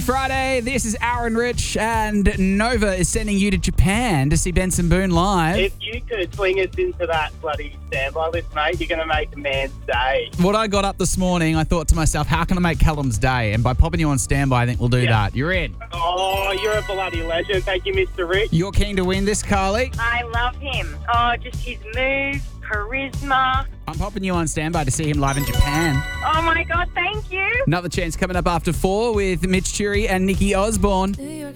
Friday. This is Aaron Rich, and Nova is sending you to Japan to see Benson Boone live. If you could swing us into that bloody standby list, mate, you're going to make a man's day. What I got up this morning, I thought to myself, how can I make Callum's day? And by popping you on standby, I think we'll do that. You're in. Oh, you're a bloody legend. Thank you, Mr. Rich. You're keen to win this, Carly? I love him. Oh, just his moves, charisma. I'm popping you on standby to see him live in Japan. Oh, my God, thank you. Another chance coming up after 4 with Mitch Churi and Nikki Osborne. New York